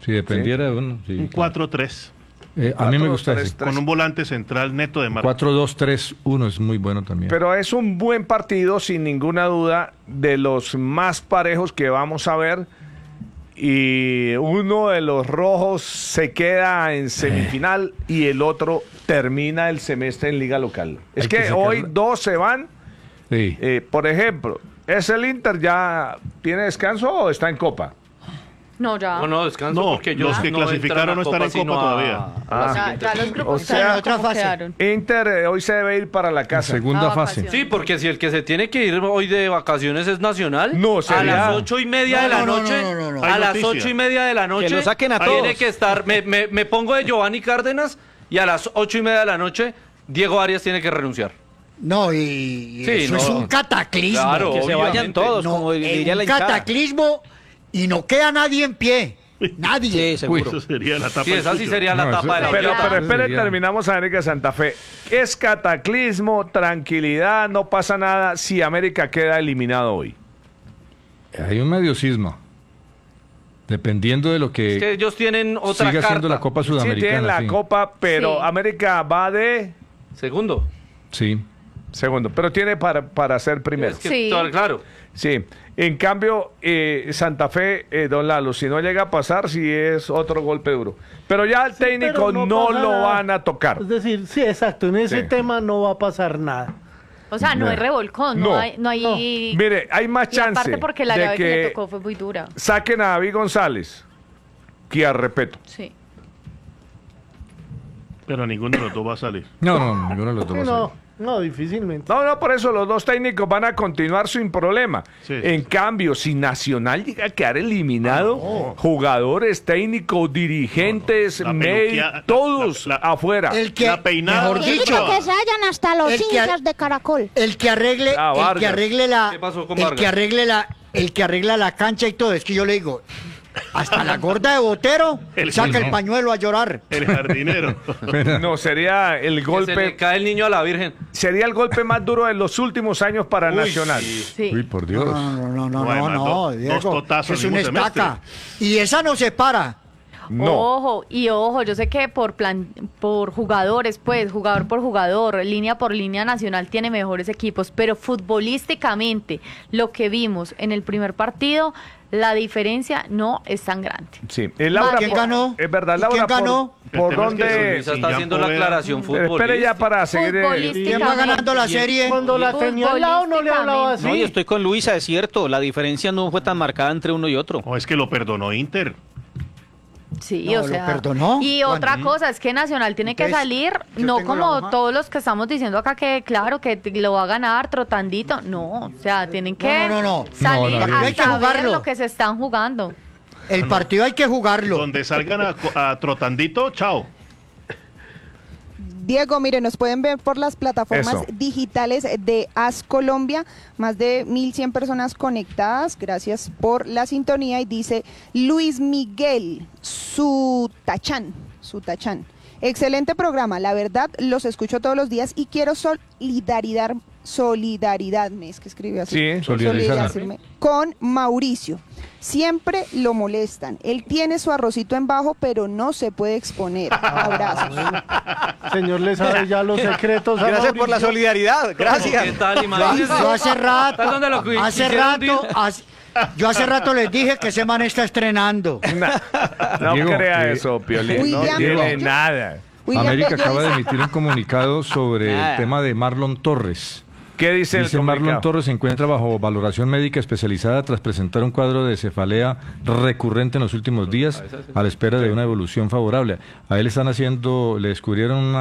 Si dependiera de uno. Sí, Un 4-3. a mí me gusta ese. Con un volante central neto de marca. 4-2-3-1 es muy bueno también. Pero es un buen partido, sin ninguna duda, de los más parejos que vamos a ver. Y uno de los rojos se queda en semifinal y el otro termina el semestre en liga local. Es Hay que que sacarla. hoy dos se van. Sí. Por ejemplo, ¿es el Inter ya tiene descanso o está en Copa? No, ya. No, descanso No, porque ellos los que clasificaron no están en sino Copa todavía. a la Ya, siguiente ya los fase. grupos O sea, quedaron otra como fase. quedaron. Inter hoy se debe ir para la casa. Segunda Ah, fase. vacaciones. Sí, porque si el que se tiene que ir hoy de vacaciones es Nacional, No, a sería- las 8:30 de la No, no, noche, no, no, no. a Hay las noticia. 8:30 de la noche, lo saquen a tiene todos. que estar, me pongo de Giovanni Cárdenas y a las 8:30 de la noche, Diego Arias tiene que renunciar. No, y Sí, eso es no. un cataclismo. Claro, Que se vayan obviamente. todos, No, como diría la un hinchada. cataclismo y no queda nadie en pie. Nadie. Sí, seguro. Eso sería la tapa Sí, del esa sí suyo. sería la No, tapa eso- de la Pero olleta. espere, Sería- terminamos América Santa Fe. Es cataclismo, tranquilidad, no pasa nada si América queda eliminado hoy. Hay un medio cisma. Dependiendo de lo Es que que ellos tienen otra siga carta. siendo la Copa Sí, Sudamericana. tienen la sí. Copa, pero Sí. América va de Segundo. Sí. segundo, pero tiene para ser primero. Es que, Sí. claro. Sí, en cambio, Santa Fe, don Lalo, si no llega a pasar, sí es otro golpe duro. Pero ya el técnico pero no pasa lo nada. van a tocar. Es decir, sí, exacto, en ese Sí. tema no va a pasar nada. O sea, no hay revolcón, No. no hay... Mire, hay más Y aparte chance porque la de llave que le que tocó fue muy dura. saquen a David González que a respeto. Sí. Pero ninguno de los dos va a salir. No, ninguno de los dos. Sí, va a no, ser. no, difícilmente. No, por eso los dos técnicos van a continuar sin problema. Sí. En cambio, si Nacional llega a quedar eliminado, jugadores, técnicos, dirigentes, La médicos, peluquia- todos la- afuera. El que, La peinada. mejor Dicho dicho, Que se hayan hasta los El que- hinchas de Caracol. el que arregle, Ah, el que Vargas. arregle la, ¿Qué pasó con el Vargas? que arregle el que arregla la cancha y todo, es que yo le digo, hasta la gorda de Botero saca el pañuelo a llorar. El jardinero. No, sería el Que se le golpe, cae el niño a la Virgen. sería el golpe más duro de los últimos años para Nacional. Sí. Uy, por Dios. No, Además, dos Diego, totazos es en una un semestre. estaca. Y esa no se para. No. Ojo, yo sé que por jugadores, pues, jugador por jugador, línea por línea, Nacional tiene mejores equipos, pero futbolísticamente, lo que vimos en el primer partido, la diferencia no es tan grande. Sí. Laura, ¿Quién ganó? Es verdad, ¿Y Laura, quién ganó? ¿por El tema es que dónde? Luisa Sí, está ya haciendo la puede- aclaración futbolística. Espere ya para seguir. ¿Quién va ganando la serie? Cuando la tenía al lado no le hablaba así. No, yo estoy con Luisa, es cierto, la diferencia no fue tan marcada entre uno y otro. O es que lo perdonó Inter. Sí, No, o lo sea. perdonó. Y otra cosa es que Nacional tiene que Entonces, salir, yo no tengo la como hoja. todos los que estamos diciendo acá que claro que lo va a ganar trotandito, no, o sea, tienen que No. salir No, a hay que saber jugarlo. lo que se están jugando. El partido hay que jugarlo. Donde salgan a trotandito, chao. Diego, mire, nos pueden ver por las plataformas Eso. digitales de AS Colombia, más de 1.100 personas conectadas, gracias por la sintonía, y dice Luis Miguel Sutachán. Excelente programa, la verdad los escucho todos los días y quiero solidaridadme, es que escribe así. Sí, solidarizarme con Mauricio. Siempre lo molestan. Él tiene su arrocito en bajo, pero no se puede exponer. Abrazos. Señor le sabe ya los secretos. a Gracias por la Mauricio. solidaridad, ¿Qué gracias. tal? Imagínese. Yo hace rato, ¿Sabes dónde lo yo hace rato les dije que ese man está estrenando. No Diego, crea eso, Piolín. No William tiene Bello. nada. William América Bello acaba de dice- emitir un comunicado sobre Nada. el tema de Marlon Torres. ¿Qué dice el Dice Marlon comunicado? Torres se encuentra bajo valoración médica especializada tras presentar un cuadro de cefalea recurrente en los últimos días a la espera de una evolución favorable. A él le descubrieron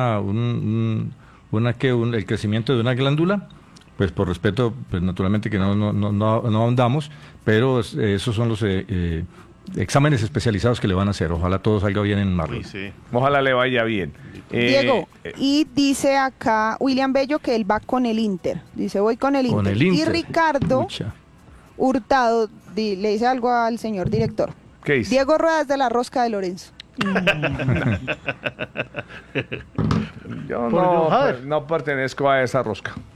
el crecimiento de una glándula. Pues por respeto, pues naturalmente que no ahondamos, pero esos son los exámenes especializados que le van a hacer. Ojalá todo salga bien en Marlon. Uy, sí. Ojalá le vaya bien. Diego, y dice acá William Bello que él va con el Inter. Dice, voy con el Inter. Con el Y Inter. Ricardo Pucha. Hurtado le dice algo al señor director. ¿Qué dice? Diego Rueda es de la rosca de Lorenzo. Yo Por John Hader. no pertenezco a esa rosca.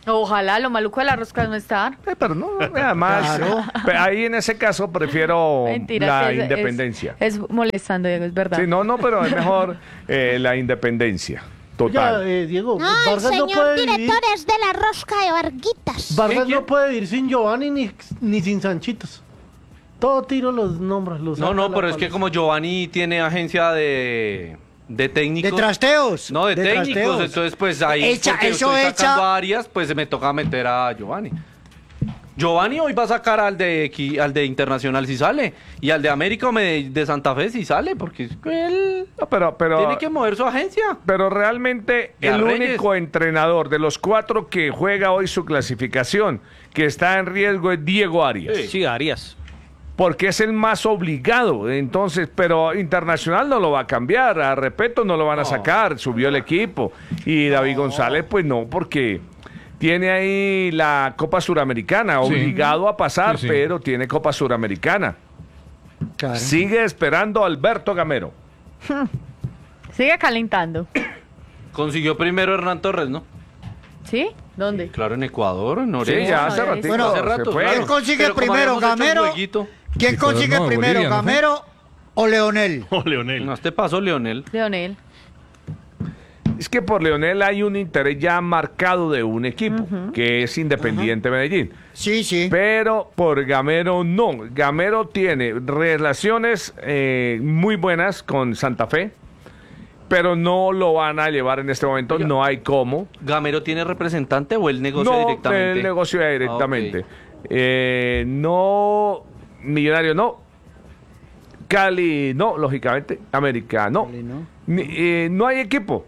Ojalá, lo maluco de la rosca no estar. Pero no, además, ahí en ese caso prefiero Mentira, la que independencia. Es molestando, Diego, es verdad. Sí, no, pero es mejor la independencia. Total. Oiga, Diego, No, el Vargas no señor puede vivir. director es de la rosca de Varguitas. Vargas ¿Quién? no puede vivir sin Giovanni ni sin Sanchitos. Todo tiro los nombres. Los No, saca no, la pero es que paliza. como Giovanni tiene agencia de técnicos. De trasteos. No, de técnicos, trasteos. entonces pues ahí Echa- porque eso estoy sacando echa- a Arias, pues me toca meter a Giovanni. Giovanni hoy va a sacar al de Internacional si sale, y al de América o de Santa Fe si sale, porque él No, pero tiene que mover su agencia. Pero realmente Ya, el Reyes. único entrenador de los 4 que juega hoy su clasificación que está en riesgo es Diego Arias. Sí, Arias. Porque es el más obligado. Entonces, pero Internacional no lo va a cambiar. A Repeto no lo van a sacar. Subió el equipo. Y David González, pues no, porque tiene ahí la Copa Suramericana. Sí. Obligado a pasar, Sí, sí. pero tiene Copa Suramericana. Claro. Sigue esperando a Alberto Gamero. Sigue calentando. Consiguió primero Hernán Torres, ¿no? ¿Sí? ¿Dónde? Claro, en Ecuador, en Sí, Oregon. ya hace Bueno, ratito. bueno, hace se rato. fue. claro. ¿Quién consigue Pero como primero, habíamos hecho el Gamero? jueguito, ¿Quién Ecuador consigue no, primero, Bolivia, ¿no fue? Gamero o Leonel? Oh, Leonel. No, este pasó Leonel. Leonel. Es que por Leonel hay un interés ya marcado de un equipo, que es Independiente Medellín. Sí, sí. Pero por Gamero no. Gamero tiene relaciones muy buenas con Santa Fe, pero no lo van a llevar en este momento. Oiga. No hay cómo. ¿Gamero tiene representante o él negocia No, directamente? él negocia directamente. Ah, No, Millonario no. Cali no, lógicamente. América no. Cali no. No hay equipo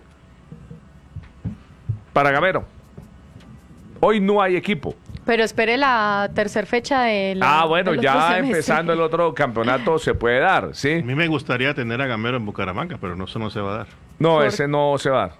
para Gamero. Hoy no hay equipo. Pero espere la tercera fecha de la. Bueno, del otro ya semestre. empezando el otro campeonato se puede dar, ¿sí? A mí me gustaría tener a Gamero en Bucaramanga, pero no, eso no se va a dar. No, ese no se va a dar,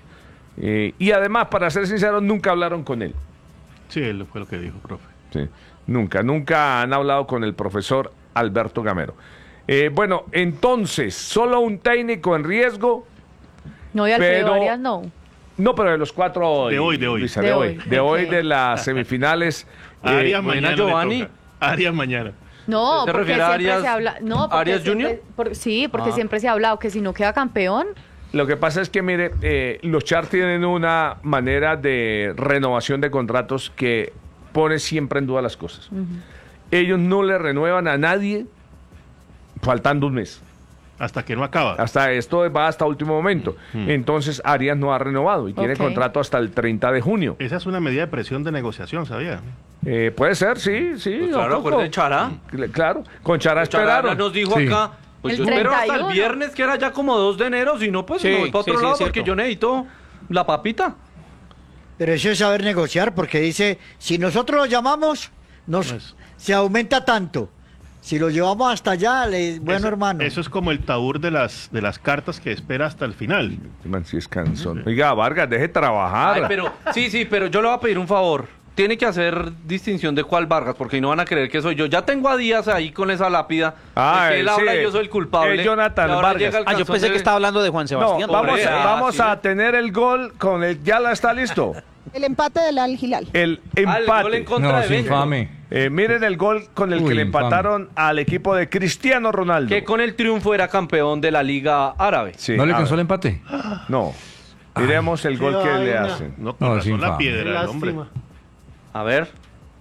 ¿sí? Y además, para ser sincero, nunca hablaron con él. Sí, él fue lo que dijo, profe. Sí, nunca han hablado con el profesor Alberto Gamero. Bueno, entonces, solo un técnico en riesgo. No, y Alfredo pero- Arias no. No, pero de los 4 hoy. De hoy, de hoy. Luisa, De de hoy. hoy. De hoy, de las semifinales. Arias buena, mañana. Giovanni. le toca. Arias mañana. No, ¿Te porque refieres a siempre Arias- se habla. No, porque Arias siempre- Junior? sí, porque Ah. siempre se ha hablado que si no queda campeón. Lo que pasa es que, mire, los Char tienen una manera de renovación de contratos que pone siempre en duda las cosas. Ellos no le renuevan a nadie faltando un mes. Hasta que no acaba. Hasta esto va hasta último momento. Entonces Arias no ha renovado y tiene Ok. contrato hasta el 30 de junio. Esa es una medida de presión de negociación, ¿sabía? Puede ser, sí. Pues claro, Ococo. acuérdate, Chará. Claro, con Chara Chará esperaron. nos dijo Sí. acá, pues El yo espero hasta el 31. viernes, que era ya como 2 de enero, si no, pues Sí, me voy para otro sí, sí, lado es porque cierto. yo necesito la papita. Pero eso es saber negociar, porque dice, si nosotros lo llamamos, Pues- se aumenta tanto. Si lo llevamos hasta allá, bueno, Eso- hermano. Eso es como el taur de las cartas que espera hasta el final. Man, sí es cansón. Oiga, Vargas, deje trabajar. Ay, pero, sí, pero yo le voy a pedir un favor. Tiene que hacer distinción de cuál Vargas, porque no van a creer que soy yo. Ya tengo a Díaz ahí con esa lápida. de que él sí. habla y yo soy el culpable. Jonathan Y ahora Vargas. llega el Ah, yo calzón pensé de- que estaba hablando de Juan No, Sebastián. vamos, Por eso, vamos sí. a tener el gol con el... ¿Ya está listo? El empate del Al Hilal. El Ah, el gol en empate. contra No, de es Bélgica. infame. Miren el gol con el que Uy, le infame. empataron al equipo de Cristiano Ronaldo. Que con el triunfo era campeón de la Liga Árabe. Sí, ¿No le a alcanzó el ver. empate? No. Miremos el qué gol que le vaina. hacen. No, con No, razón es la infame. Qué piedra, el hombre. lástima. A ver.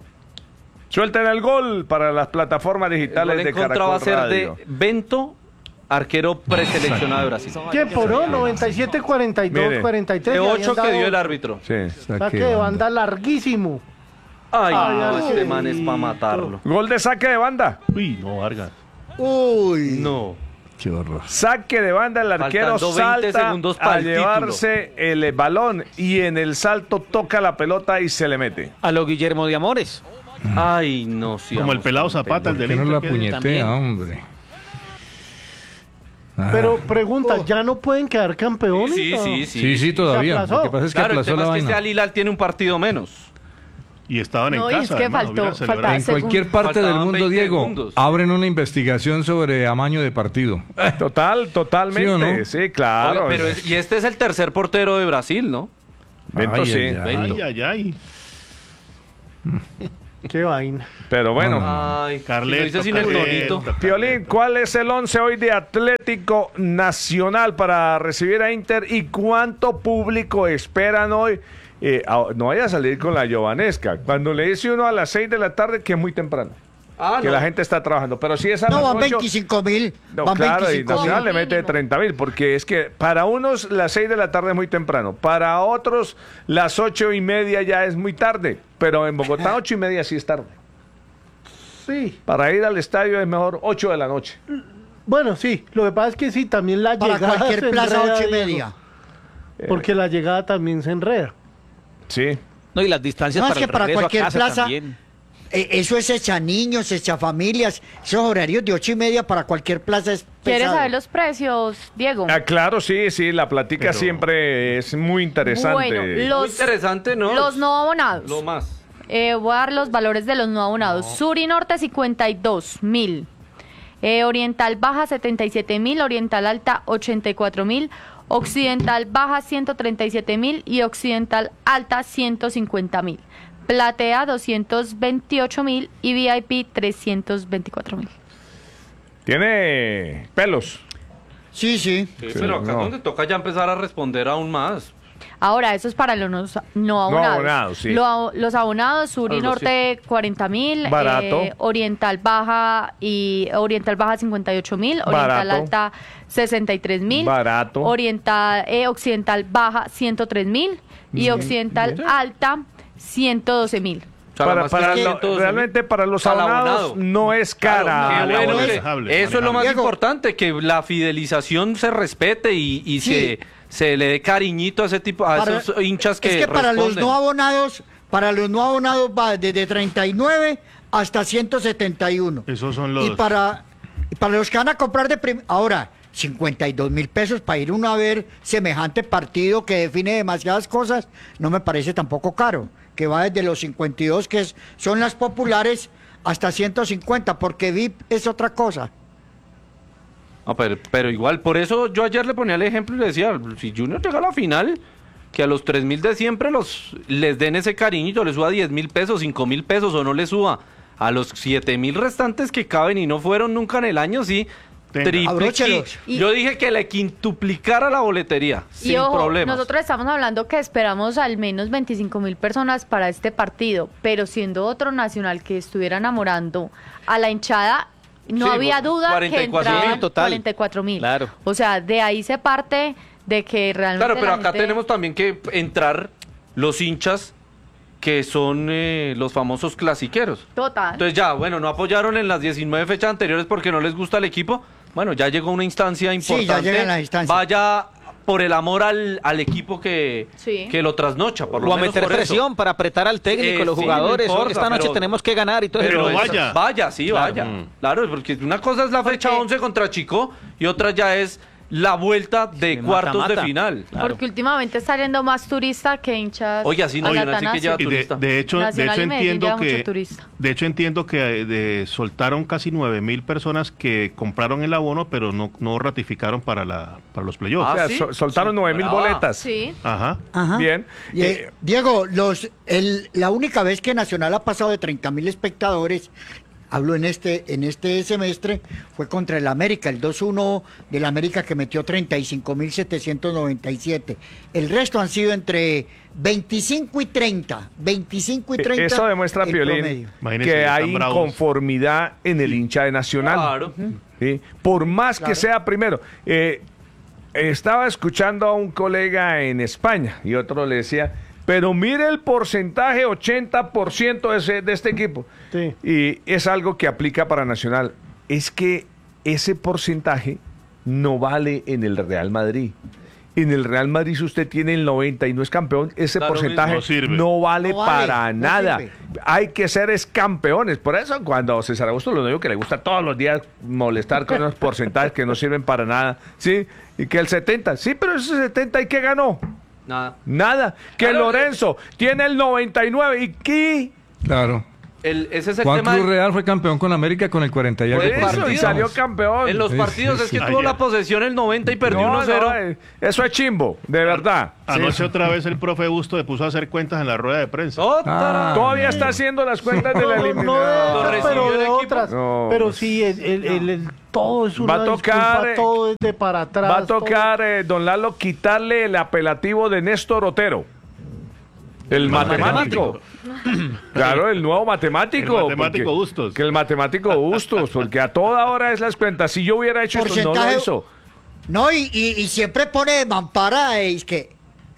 Suelten el gol para las plataformas El digitales gol de en contra Caracol va a ser Radio. de Bento, arquero preseleccionado de Brasil. ¿Quién poró? 97, 42, Mire. 43. De le habían 8 que dio el dado árbitro. Sí. Saque de banda larguísimo. Ay, Ay, no, este ay, man es para matarlo. Gol de saque de banda. Uy, no, Vargas. Uy. No. Qué horror. Saque de banda, el arquero Faltando 20 salta segundos para a el llevarse el balón y en el salto toca la pelota y se le mete. A lo Guillermo de Amores. Ay, no, sí. Como el vamos. pelado Zapata, el ¿Por del qué no la Inter, que- También. puñetea, hombre? Ah. Pero pregunta, ¿ya no pueden quedar campeones? Sí, o? sí, sí. Sí, sí, todavía. Se aplazó. Lo que pasa es que Claro, el aplazó tema la es que vaina. este Al Hilal tiene un partido menos. Y estaban en No, y casa. es que además, faltó- hubieran celebrado. faltaba- En cualquier parte del Faltaban mundo, 20 Diego, segundos. abren una investigación sobre amaño de partido. Totalmente. ¿Sí o no? Sí, claro. Oiga, pero y este es el tercer portero de Brasil, ¿no? Bento, Ay, sí. ay, ay. Ay, ay, ay. Qué vaina. Pero bueno. Ay, Carleto, lo dice sin el tonito. Piolín, ¿cuál es el 11 hoy de Atlético Nacional para recibir a Inter y cuánto público esperan hoy? No vaya a salir con la Giovanesca. Cuando le dice uno a las 6 de la tarde que es muy temprano. Que la gente está trabajando, pero si es a No, las van 8, 25.000. no, Van claro, y 25.000. Nacional le mete Mínimo. 30.000, porque es que para unos las 6 de la tarde es muy temprano, para otros las 8:30 ya es muy tarde, pero en Bogotá 8:30 sí es tarde. Sí. Para ir al estadio es mejor 8 de la noche. Bueno, sí. Lo que pasa es que sí, también la Para llegada cualquier se plaza, enreda, 8:30. Diego, porque la llegada también se enreda. Sí. No, y las distancias No, es para que el para regreso a cualquier casa plaza, también. Eso es hecha niños, hecha familias. Esos horarios de 8:30 para cualquier plaza es ¿Quieres pesado. saber los precios, Diego? Claro, sí, la plática Pero- siempre es muy interesante. Bueno, Muy los, interesante, ¿no? los no abonados. Lo más. Voy a dar los valores de los no abonados. Sur y Norte 52.000. Oriental Baja 77.000. Oriental Alta 84.000. Occidental Baja 137.000 y Occidental Alta 150.000. Platea 228.000 y VIP 324.000. Tiene pelos. Sí, sí. Sí, pero acá no. es donde toca ya empezar a responder aún más. Ahora, eso es para los no abonados. abonados, sí. Los abonados, Sur y Algo Norte 40.000. Barato. Oriental Baja 58.000. Oriental Barato. Alta 63.000. Barato. Occidental Baja 103.000 y Occidental Alta 112.000. O sea, la más cara, 112.000. Realmente para los Para el abonados abonado. no es cara. Claro, qué la bueno boleta. que- manejable, eso es lo más Diego. importante, que la fidelización se respete y Sí. se le dé cariñito a ese tipo, a Para- esos hinchas que es que para los responden. no abonados, va desde 39 hasta 171. Esos son los... Y para los que van a comprar ahora, 52.000 pesos para ir uno a ver semejante partido que define demasiadas cosas, no me parece tampoco caro. Que va desde los 52, son las populares, hasta 150, porque VIP es otra cosa. No, pero igual, por eso yo ayer le ponía el ejemplo y le decía, si Junior llega a la final, que a los 3.000 de siempre les den ese cariñito, le suba 10.000 pesos, 5.000 pesos o no le suba. A los 7.000 restantes que caben y no fueron nunca en el año, sí. Abróchelos. Yo dije que le quintuplicara la boletería, Y sin ojo, problemas. nosotros estamos hablando que esperamos al menos 25.000 personas para este partido, pero siendo otro Nacional que estuviera enamorando a la hinchada, no Sí, había duda que 44.000 entraban total. 44.000. Claro. O sea, de ahí se parte de que realmente Claro, pero la acá gente- tenemos también que entrar los hinchas que son los famosos clasiqueros. Total. Entonces ya, bueno, no apoyaron en las 19 fechas anteriores porque no les gusta el equipo. Bueno, ya llegó una instancia importante. ya llegan las instancias. Vaya por el amor al equipo que lo trasnocha, por lo O a menos meter por eso. presión para apretar al técnico, los Sí, jugadores. no importa, Esta noche pero- tenemos que ganar y todo pero eso. vaya. Vaya, sí, Claro. vaya. Claro, porque una cosa es la fecha 11 contra Chico y otra ya es la vuelta de Sí, cuartos mata-mata. de final. Claro. Porque últimamente está yendo más turista que hinchas. Oye, así no, al yo no sé que Atanasio. lleva Y turista. de hecho Nacional y Medellín entiendo lleva mucho que turista. soltaron casi 9.000 personas que compraron el abono, pero no ratificaron para los playoffs. O sea, ¿sí? soltaron 9.000 Brava. boletas. Sí. Ajá. Ajá. Bien. Diego, la única vez que Nacional ha pasado de 30.000 espectadores, hablo en este semestre, fue contra el América, el 2-1 del América que metió 35.797. El resto han sido entre 25 y 30. 25 y 30. Eso demuestra, el Piolín, promedio. Imagínense, que están hay bravos. inconformidad en el hincha de Nacional. Claro. ¿Sí? Por más que sea primero. Estaba escuchando a un colega en España y otro le decía, pero mire el porcentaje, 80% de este equipo. Sí. Y es algo que aplica para Nacional. Es que ese porcentaje no vale en el Real Madrid. En el Real Madrid, si usted tiene el 90 y no es campeón, ese Claro, porcentaje no sirve. no vale No vale, para no nada. sirve. Hay que ser campeones. Por eso cuando César Augusto lo digo que le gusta todos los días molestar con unos porcentajes que no sirven para nada, ¿sí? Y que el 70, sí, pero ese 70 ¿y qué ganó? Nada. Nada. Que Claro, Lorenzo tiene el 99 y ¿qué? Claro. ese es el Juan tema. Cruz Real fue campeón con América con el 40 y algo Por por eso, ciento. y salió campeón. En los partidos es que tuvo la posesión el 90 y perdió 1-0. Eso es chimbo, de verdad. Anoche otra vez el profe Busto le puso a hacer cuentas en la rueda de prensa. Todavía está haciendo las cuentas de la No de eliminatoria. esas, pero de equipo. otras. No, Pero pues. sí, todo es una Va a tocar, disculpa, todo es de para atrás. Va a tocar, don Lalo, quitarle el apelativo de Néstor Otero. El matemático. Claro, el nuevo matemático. El matemático porque- Bustos. Que el matemático Bustos, porque a toda hora es las cuentas. Si yo hubiera hecho esto, no lo Porcentaje- hizo. No, y siempre pone de mampara, es que...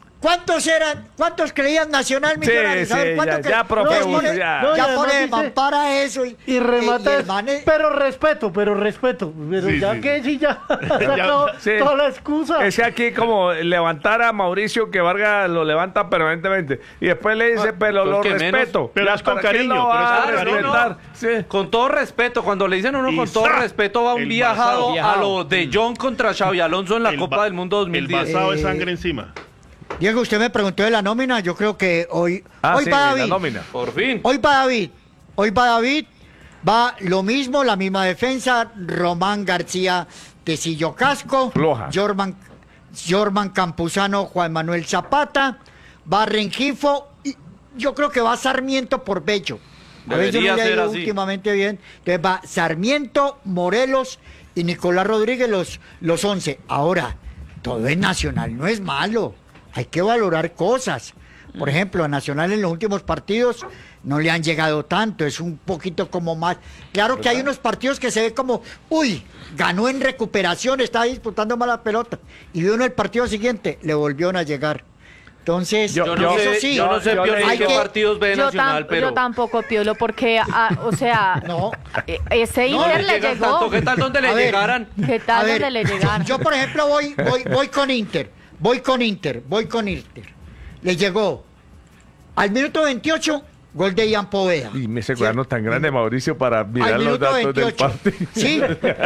¿Cuántos creían Nacional Sí, Millonarios? A ver, sí, ¿cuántos ya, profe, pone- Bustos, ya. ya No, y además pone de dice- mampara eso. Y remata, el man es- pero respeto. Pero Sí, ya sí. que sí, ya sacó sí. toda la excusa. Es que aquí como levantar a Mauricio, que Vargas lo levanta permanentemente. Y después le dice, pero lo pues que menos. respeto. Pero Ya, es con ¿para qué cariño, lo va pero es a con cariño. respetar? Sí. Con todo respeto, cuando le dicen a uno Y con todo ¡za! respeto, va un El viajado basado. a lo de John contra Xavi Alonso en la El Copa ba- del Mundo 2010. El basado de sangre encima. Diego, usted me preguntó de la nómina. Yo creo que hoy Sí, va la David. nómina. Por fin. Hoy va David. Va lo mismo, la misma defensa. Román García, Tecillo Casco. Floja. Jorman Campuzano, Juan Manuel Zapata. Va Rengifo. Y yo creo que va Sarmiento por Bello. A veces Debería no le ha ser ido así. últimamente bien. Entonces va Sarmiento, Morelos y Nicolás Rodríguez, los 11. Ahora, todo es Nacional, no es malo. Hay que valorar cosas. Por ejemplo, a Nacional en los últimos partidos no le han llegado tanto, es un poquito como más. Claro que hay unos partidos que se ve como, uy, ganó en recuperación, estaba disputando mala pelota. Y uno el partido siguiente le volvieron a llegar. Entonces, Yo no eso sé, sí, yo no sé yo Piolín, hay qué que- partidos ve Nacional, pero... Yo tampoco, Piolo, porque, o sea, no. ese No Inter le le llegan llegó. tanto, ¿qué tal donde le A ver. llegaran? ¿Qué A tal ver, donde le llegaron? yo, por ejemplo, voy con Inter. Voy con Inter. Le llegó al minuto 28, gol de Ian Poveda. Y ese ¿Cierto? cuaderno tan grande, Mauricio, para mirar Al los minuto datos 28. del partido. Sí.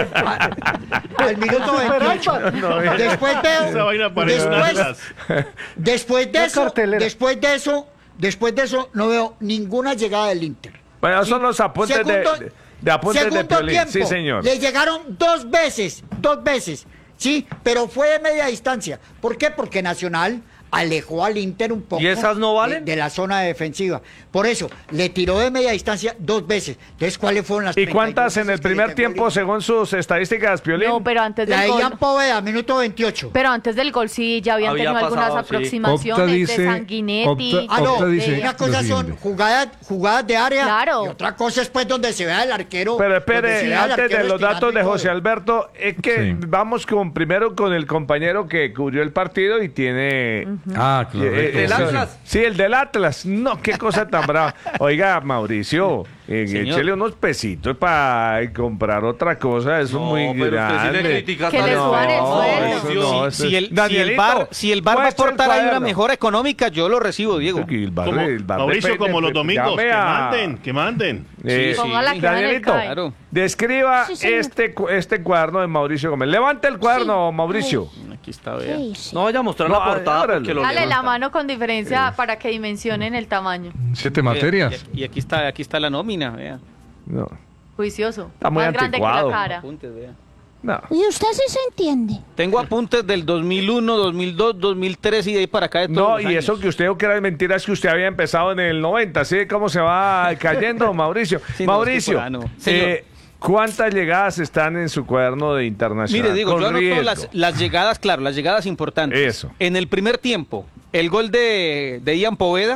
Al minuto 28. Después Esa vaina parece un atlas. después de Una eso, cartelera. después de eso, no veo ninguna llegada del Inter. Bueno, esos son los apuntes de apuntes de segundo Piolín. tiempo, Sí, señor. le llegaron dos veces, sí, pero fue de media distancia. ¿Por qué? Porque Nacional alejó al Inter un poco ¿Y esas no valen? de la zona defensiva. Por eso, le tiró de media distancia dos veces. Entonces, ¿cuáles fueron las ¿Y 32 cuántas en veces el que le primer pegó tiempo, el Inter? según sus estadísticas, Piolín? No, pero antes La del de gol. Ian Poveda, minuto 28. Pero antes del gol sí ya habían Había tenido algunas pasado, sí. aproximaciones Opta dice- de Sanguinetti. Ah, no, Opta dice una cosa lo son siguiente. jugadas de área Claro. y otra cosa es pues donde se vea el arquero. Pero donde se espere, vea el antes de arquero los datos estirando de y José todo. Alberto, es que Sí. vamos primero con el compañero que cubrió el partido y tiene... Ah, claro. ¿Del eso- Atlas? Sí, el del Atlas. No, qué cosa tan brava. Oiga, Mauricio, Señor. échele unos pesitos para comprar otra cosa. Eso No, es muy pero usted sí le grande. critica Que le tanto. suban el sueldo. eso no, eso- Si el Danielito, VAR va a muestra el aportar ahí una cuaderno. mejora económica, yo lo recibo, Diego. El bar- Como- el bar Mauricio, depende, como los pues, domingos, llame que a- manden, que manden. Eh, Ponga la queja en el Danielito, CAE. Claro. describa Sí, señor. este cuaderno de Mauricio Gómez. Levanta el cuaderno, Mauricio. Aquí está, vea. Sí, sí. No vaya a mostrar No, la portada ábrelo. porque lo Dale la levantan. mano con diferencia para que dimensionen el tamaño. 7 materias. Y aquí está la nómina, vea. No, Juicioso. Está muy Más grande que anticuado. la cara. Apuntes, vea. no. Y usted sí se entiende. Tengo apuntes del 2001, 2002, 2003 y de ahí para acá de todos No, los y años. eso que usted dijo que era mentira es que usted había empezado en el 90, ¿sí? ¿Cómo se va cayendo, Mauricio? Sí, no, Mauricio, es que por ahí no. Señor. ¿cuántas llegadas están en su cuaderno de internacional? Mire, digo, Con yo anoto riesgo. las llegadas, claro, las llegadas importantes. Eso. En el primer tiempo, el gol de Ian Poveda,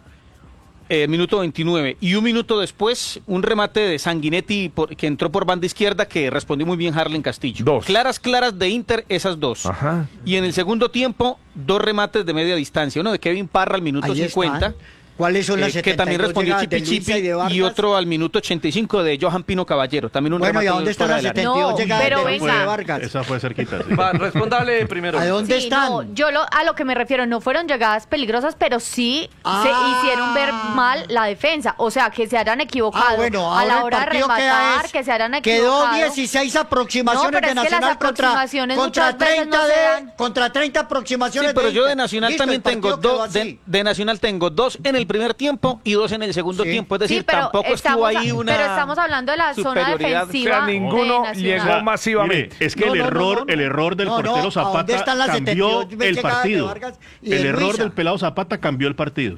minuto 29. Y un minuto después, un remate de Sanguinetti que entró por banda izquierda que respondió muy bien Harlen Castillo. Dos. Claras de Inter, esas dos. Ajá. Y en el segundo tiempo, dos remates de media distancia. Uno de Kevin Parra al minuto Ahí 50. están. ¿Cuáles son las que también 72 respondió llegadas de Chipi Luisa y de Chipi Vargas? y otro al minuto 85 de Johan Pino Caballero. También un Bueno, ¿y remate a dónde están fuera las del área. 72 No, llegadas pero de Luisa y venga. de Vargas? Esa fue cerquita. Sí. Va, respóndale primero. ¿A dónde Sí, están? no, a lo que me refiero, no fueron llegadas peligrosas, pero sí se hicieron ver mal la defensa. O sea, que se hayan equivocado bueno, a ahora la el hora de partido queda rematar, es- que se hayan Quedó equivocado. 16 aproximaciones No, pero de es que las Nacional aproximaciones contra muchas veces 30 no se dan. contra 30 Sí, aproximaciones pero yo de Inter. Nacional Listo, también el tengo partido quedó dos. así. De Nacional tengo dos en el el primer tiempo y 2 en el segundo tiempo. Es decir, Sí, pero tampoco estuvo ahí una pero estamos hablando de la zona superioridad. O defensiva. sea, ninguno de llegó Nacional. masivamente. Mire, es que el error del portero ¿a dónde Zapata están las cambió 78 el llegadas de partido. Vargas y El de error Luisa? del pelado Zapata cambió el partido.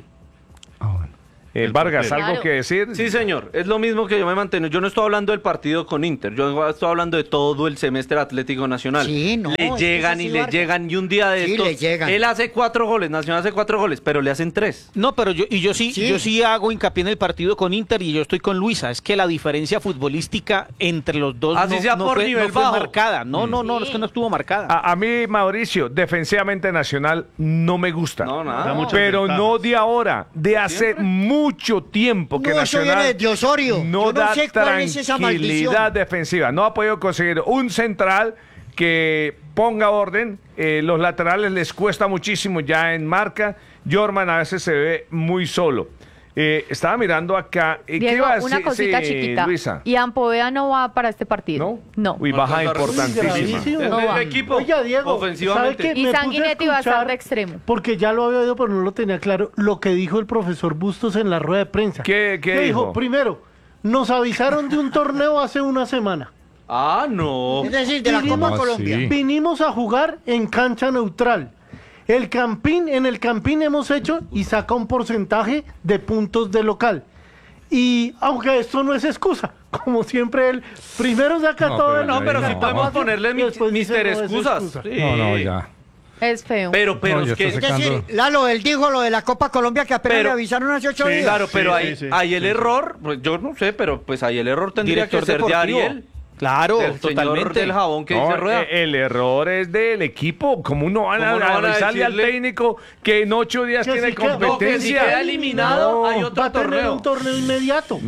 Vargas, portero. ¿algo que decir? Sí, señor, es lo mismo que yo me mantengo. Yo no estoy hablando del partido con Inter, yo estoy hablando de todo el semestre Atlético Nacional. Sí, no, le es que llegan sí, y le Vargas. llegan, y un día de Sí, estos, le llegan. él hace 4 goles, Nacional hace 4 goles, pero le hacen 3. No, pero yo Sí. sí hago hincapié en el partido con Inter y yo estoy con Luisa. Es que la diferencia futbolística entre los dos Así sea por fue, nivel fue bajo. marcada. No, es que no estuvo marcada. A mí, Mauricio, defensivamente Nacional no me gusta. No, nada. Da muchas Pero ventajas. no de ahora, de hace mucho tiempo que No, eso viene Nacional de Osorio. no Yo no da sé cuál es esa tranquilidad maldición. defensiva. No ha podido conseguir un central que ponga orden. Los laterales les cuesta muchísimo ya en marca. Jorman a veces se ve muy solo. Estaba mirando acá. ¿Qué Diego, iba a una decir? cosita Sí, chiquita. Luisa. Ian Poveda no va para este partido. ¿No? Uy, baja importantísima. gravísimo. No va. El equipo, Oiga, Diego, ofensivamente. ¿sabe qué? Y Me puse a Sanguinetti va a estar escuchar, de extremo. Porque ya lo había oído, pero no lo tenía claro, lo que dijo el profesor Bustos en la rueda de prensa. ¿Qué dijo? Primero, nos avisaron de un torneo hace una semana. Ah, no. Es decir, de la Vinimos- Copa Colombia. sí. Vinimos a jugar en cancha neutral. En el Campín hemos hecho y saca un porcentaje de puntos de local. Y aunque esto no es excusa, como siempre él primero saca No, todo pero el No, pero No. sí podemos ponerle y después dice, mister no es excusas. excusa. Sí. No, ya. Es feo. Pero No, ya es que... está Es decir, Lalo, él dijo lo de la Copa Colombia que apenas Pero- le avisaron hace 8 Sí, días. Claro, pero Sí, ahí, sí, ahí el sí. error, pues yo no sé, pero pues ahí el error tendría Director que ser de deportivo. Ariel. Claro, Del señor totalmente. del jabón que No, dice Rueda. el error es del equipo. ¿Cómo no van a ¿Cómo no van a avisarle al decirle? técnico que en 8 días Que tiene si queda- No, que si competencia? queda eliminado, hay otro Va a tener torneo. un torneo inmediato.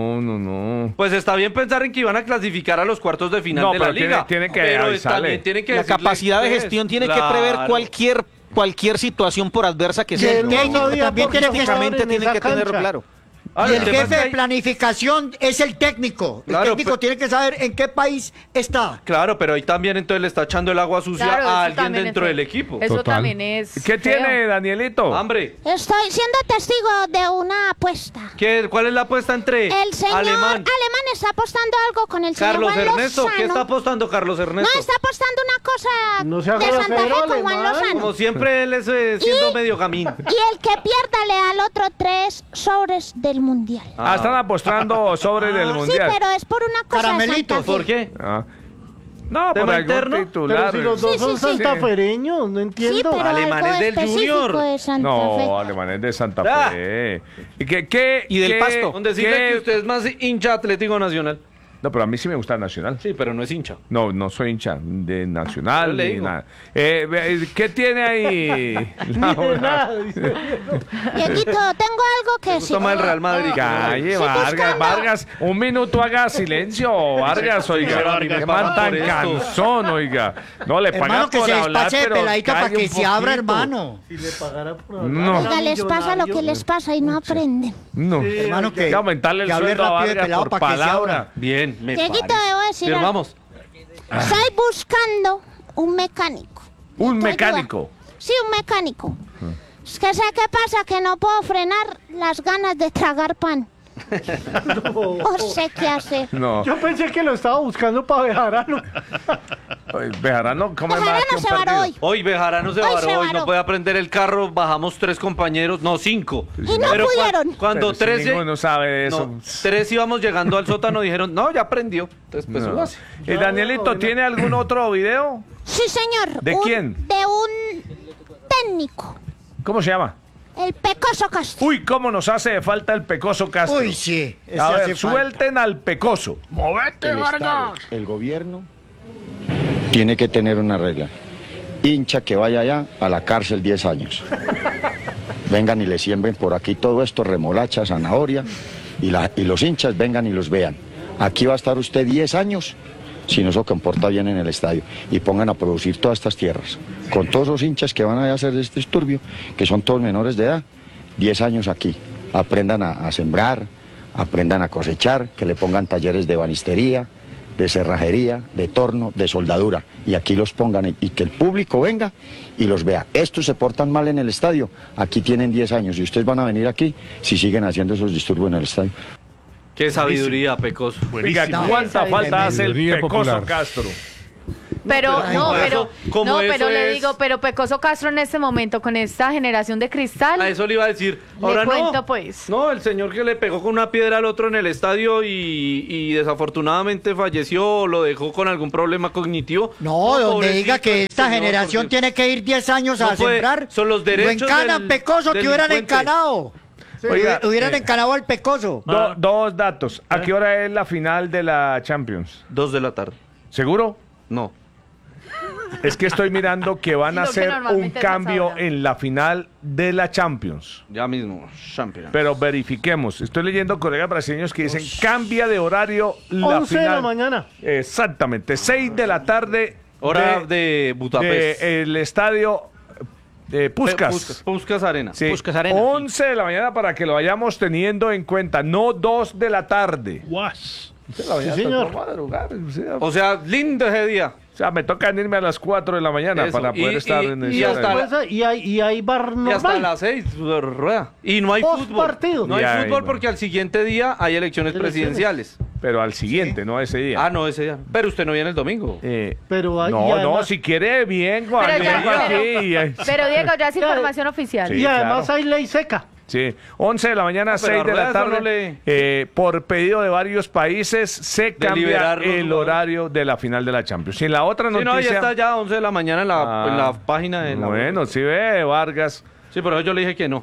No. Pues está bien pensar en que iban a clasificar a los cuartos de final No, de la pero tiene- liga. tiene que pero avisarle. también tiene que La decirle capacidad de qué es. gestión tiene que Claro. prever cualquier situación por adversa que Y sea. él El no técnico sabía también por qué técnicamente jugaban en tiene esa que tenerlo cancha. claro. Ahora, Y el tema es jefe que de hay- planificación es el técnico. El Claro, técnico tiene que saber en qué país está. Claro, pero ahí también entonces le está echando el agua sucia Claro, a eso alguien también dentro es del feo. equipo. Eso Total. también es ¿Qué feo. tiene, Danielito? Hambre. Estoy siendo testigo de una apuesta. ¿Cuál es la apuesta entre El señor Alemán, Alemán está apostando algo con el señor Carlos Juan Ernesto? Lozano. ¿Qué está apostando Carlos Ernesto? No, está apostando una cosa No sea de Santa grosero, Fe con Juan Alemán. Lozano. Como siempre él es siendo medio gamín. Y el que pierda le da al otro 3 sobres del Mundial. Están apostando sobre el Sí, Mundial. pero es por una cosa Caramelitos, de Santa Fe. ¿Por qué? Ah. No, por ¿Tema algún interno? titular. Pero si los dos Sí, son sí, sí. santafereños, no Sí, entiendo. pero Alemanes algo del específico Junior. de Santa Fe. No, alemanes de Santa Ah. Fe. ¿Y Y del Pasto. Con decirle que usted es más hincha Atlético Nacional. No, pero a mí sí me gusta Nacional. Sí, pero no es hincha. No soy hincha de Yo Nacional le ni digo. nada. ¿Qué tiene ahí? De nada, dice. Dieguito, tengo algo que decir. Toma el Real Madrid. Calle, Estoy Vargas, buscando. Vargas, un minuto haga silencio, Vargas, oiga, Vargas, qué man paga tan por esto. cansón, oiga. No, le pagan Hermano, que por se hablar, despache de pero peladito para calle que un se abra, poquito. hermano. Si le pagara por No. Oiga, les pasa lo que les pasa y no aprenden. No, Hermano, que hay que aumentarle el que hable sueldo a rápido de Vargas pelado por para que se palabra. abra. Bien, me Dieguito, parece. debo decir Pero algo. vamos. Estoy buscando un mecánico. Un ¿Necesito ayuda? mecánico. Sí, un mecánico. Es que sé qué pasa, que no puedo frenar las ganas de tragar pan. No sé qué hacer. No, Yo pensé que lo estaba buscando para Bejarano. Bejarano come más Bejarano que un se varó partido. hoy. Hoy Bejarano se Hoy varó, se hoy varó. no puede aprender el carro, bajamos 3 compañeros, no 5. Y no pudieron. Cuando Pero si 13, ninguno sabe de eso. no, 3 íbamos llegando al sótano, dijeron, no, ya aprendió. Entonces, pues No. súbase. Danielito, ¿tiene algún otro video? Sí, señor. ¿De quién? De un técnico. ¿Cómo se llama? El Pecoso Castro. Uy, cómo nos hace falta el Pecoso Castro. Uy, sí. ese A ver, hace falta. suelten al Pecoso. ¡Movete, Vargas! El gobierno tiene que tener una regla. Hincha que vaya allá a la cárcel 10 años. Vengan y le siembren por aquí todo esto, remolacha, zanahoria, y los hinchas vengan y los vean. Aquí va a estar usted 10 años si no se comporta bien en el estadio. Y pongan a producir todas estas tierras. Con todos los hinchas que van a hacer este disturbio, que son todos menores de edad, 10 años aquí. Aprendan a sembrar, aprendan a cosechar, que le pongan talleres de banistería, de cerrajería, de torno, de soldadura. Y aquí los pongan y que el público venga y los vea. Estos se portan mal en el estadio, aquí tienen 10 años y ustedes van a venir aquí si siguen haciendo esos disturbios en el estadio. Qué sabiduría, Pecoso. Oiga, ¿cuánta falta hace el Sabiduría Pecoso popular. Castro? Pero eso le es- digo, pero Pecoso Castro en este momento con esta generación de cristal, A eso le iba a decir. le Ahora cuento no. pues. No, el señor que le pegó con una piedra al otro en el estadio y desafortunadamente falleció o lo dejó con algún problema cognitivo. No, donde pobrecito, diga que esta señor, generación porque tiene que ir 10 años No a puede, sembrar. son los derechos Lo encanan, del Pecoso, que hubieran delincuente. encanado. Oiga, Hubieran encanado al Pecoso. Dos datos. ¿A qué hora es la final de la Champions? 2 de la tarde. ¿Seguro? No. Es que estoy mirando que van a Lo que hacer un normalmente es esa cambio hora. en la final de la Champions. Ya mismo, Champions. Pero verifiquemos. Estoy leyendo colegas brasileños que dicen cambia de horario la 11 de final. la mañana. Exactamente. 6 de la tarde. Hora de Budapest. el estadio Puskás. Puskás Arena. Sí, Puskás Arena, 11 de la mañana para que lo vayamos teniendo en cuenta, no 2 de la tarde. Guas. De la mañana, señor. tocó madrugar, O sea, lindo ese día. o sea, me toca irme a las 4 de la mañana Eso, para poder y- estar y- en el y hasta estadio. Y hay bar Y hasta normal. las 6, rueda. Y no hay Post fútbol. partido. No hay Ya, fútbol bueno. porque al siguiente día hay elecciones presidenciales. Pero al siguiente, no ese día. Ah, no, ese día. Pero usted no viene el domingo. Pero hay- y no, además- si quiere bien, Juan. Pero ya- vengo aquí, Pero Diego, ya es información oficial. Sí. y además claro. hay ley seca. Sí, 11 de la mañana, No, pero 6 de la Rueda eso tarde. no Por pedido de varios países, se cambia liberar los el jugadores. horario de la final de la Champions. Y en la otra Sí, no, ya noticia. está ya 11 de la mañana en Ah, la página de la Bueno, sí ve, Vargas. Sí, pero yo le dije que no.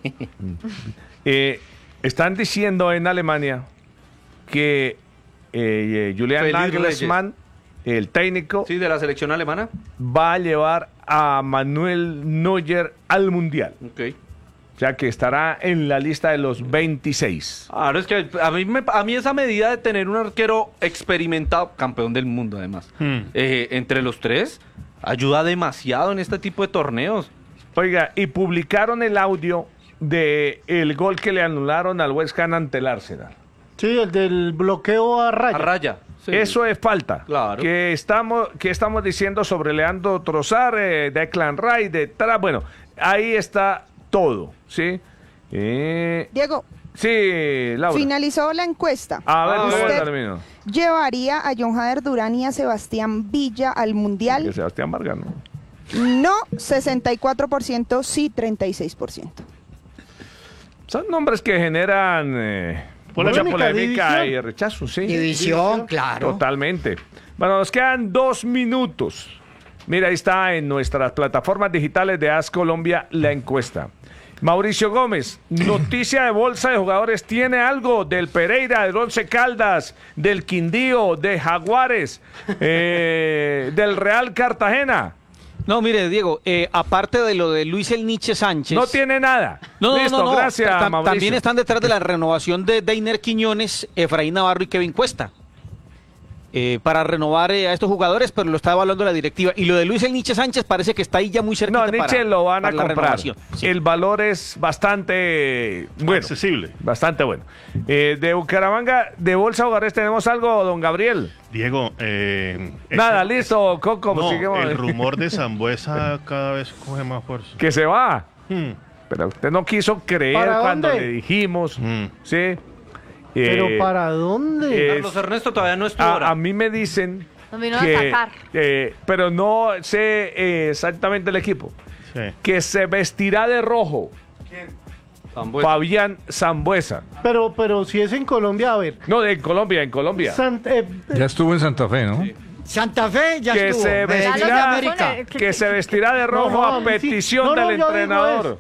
Están diciendo en Alemania que Julian Feliz Nagelsmann, el técnico, Sí, de la selección alemana. va a llevar a Manuel Neuer al Mundial. Ok. O sea que estará en la lista de los 26. Ahora es que a mí esa medida de tener un arquero experimentado, campeón del mundo además, entre los tres, ayuda demasiado en este tipo de torneos. Oiga, y publicaron el audio de el gol que le anularon al West Ham ante el Arsenal. Sí, el del bloqueo a raya. A raya. Sí. Eso es falta. Claro. Que estamos diciendo sobre Leandro Trossard, Declan Rice, bueno, ahí está todo, ¿sí? Diego, Sí, Laura. finalizó la encuesta. A ver, ¿cómo ¿Usted termino? llevaría a John Jader Durán y a Sebastián Villa al Que Mundial? Sebastián Vargas, ¿no? No, 64%, sí, 36%. Son nombres que generan mucha Polémica, polémica división. y rechazo, sí. División, claro. Totalmente. Bueno, nos quedan 2 minutos. Mira, ahí está en nuestras plataformas digitales de AS Colombia la encuesta. Mauricio Gómez, noticia de bolsa de jugadores, ¿tiene algo del Pereira, del Once Caldas, del Quindío, de Jaguares, del Real Cartagena? No, mire, Diego, aparte de lo de Luis El Nietzsche Sánchez. No tiene nada. Listo, gracias, Mauricio. También están detrás de la renovación de Deiner Quiñones, Efraín Navarro y Kevin Cuesta. Para renovar a estos jugadores, pero lo está evaluando la directiva. Y lo de Luis El Nietzsche Sánchez parece que está ahí ya muy cerquita. No, Nietzsche lo van a para la comprar. renovación. Sí. El valor es bastante bueno. Accesible. Bastante bueno. De Bucaramanga, de Bolsa Jugadores, ¿tenemos algo, don Gabriel? Diego, Nada, listo, Coco. No, seguimos. el rumor de Sambuesa cada vez coge más fuerza. Que se va. Hmm. Pero usted no quiso creer ¿Para cuando dónde? le dijimos. ¿Sí? Pero ¿para dónde? Carlos Ernesto todavía no es tu hora. A mí me dicen Nos vino a que, sacar. pero no sé exactamente el equipo, Sí. que se vestirá de rojo Sambuesa. Fabián Sambuesa. Pero si es en Colombia, a ver. No, en Colombia. Ya estuvo en Santa Fe, ¿no? Santa Fe ya Que estuvo. se Medellín de vestirá, América. que se vestirá de rojo No, a mí sí. petición No, del yo digo entrenador.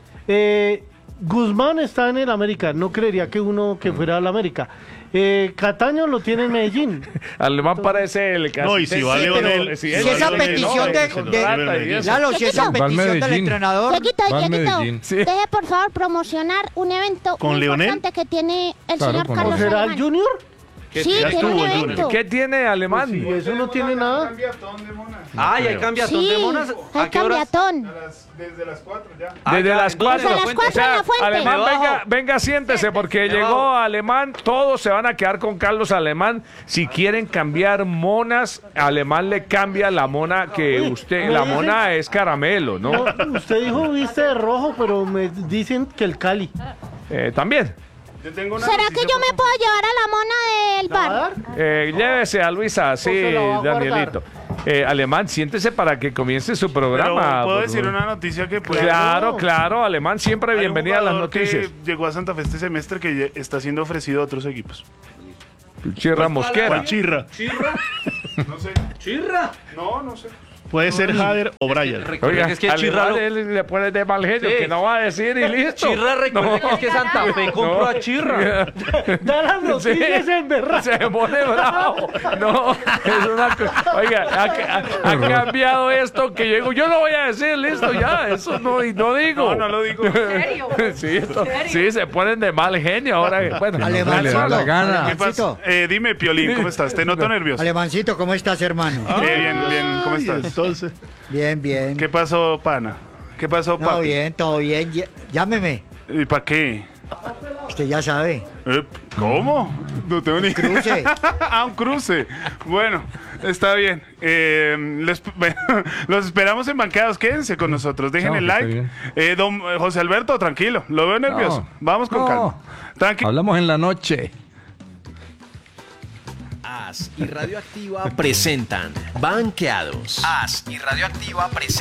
Guzmán está en el América. No creería que uno que fuera al América. Cataño lo tiene en Medellín. Alemán parece el No, y si va Sí, pero Leonel. si esa petición Claro, si esa Va al petición del Medellín. entrenador. Dieguito, Va al Dieguito, Medellín. Sí. deje por favor promocionar un evento ¿Con muy Leonel? importante que tiene el Claro, señor con Carlos ¿O será el Alemán. Junior? Sí, tiene un evento. ¿Qué tiene Alemán? Y eso no tiene nada. Ay, hay cambiatón Sí, de monas. hay ¿A qué horas? cambiatón. Desde las 4 ya. Ah, Desde ya, las ¿en dónde? 4. Desde las 4 en la fuente. Alemán, Me bajo. venga, siéntese, porque Me llegó bajo. Alemán. Todos se van a quedar con Carlos Alemán. Si quieren cambiar monas, Alemán le cambia la mona que usted. La mona es caramelo, ¿no? No, usted dijo viste de rojo, pero me dicen que el Cali. También. ¿Será que yo me puedo llevar a la mona del bar? Llévese a Luisa, sí, se la va a guardar. Danielito. Alemán, siéntese para que comience su programa. ¿Puedo por decir favor. una noticia que puede... Claro, Alemán, siempre Hay un bienvenida a las jugador que noticias. llegó a Santa Fe este semestre que está siendo ofrecido a otros equipos. Chirra Mosquera. ¿Cuál Chirra? No sé. ¿Chirra? No sé. Puede ser Jader o Brian. Recuerda que es que Chirra Alemán, lo- él le pone de mal genio, Sí. que no va a decir y listo. Chirra, recuerda que es que Santa Fe compró a Chirra. Da las noticias Sí. en berraco. Se pone bravo. No, es una cosa. Oiga, ha cambiado esto que yo digo, yo lo voy a decir, listo, ya, eso no digo. No lo digo. ¿En serio? Sí, sí, se ponen de mal genio ahora. Bueno, Alemán, le da la gana. ¿Qué pasa? Dime, Piolín, ¿cómo estás? Te noto nervioso. Alemancito, ¿cómo estás, hermano? Bien, ¿cómo estás? Entonces, Bien, bien. ¿Qué pasó, pana? ¿Qué pasó, No, papi? bien, todo bien. Llámeme. ¿Y para qué? Usted ya sabe. ¿Cómo? No tengo ni Cruce. Un cruce. Bueno, está bien. Los esperamos en banqueados. Quédense con nosotros. Dejen No, el que esté like. bien. Don José Alberto, tranquilo. Lo veo nervioso. No. Vamos con No. calma. Tranquilo. Hablamos en la noche. AS y Radioactiva presentan Banqueados. AS y Radioactiva presentan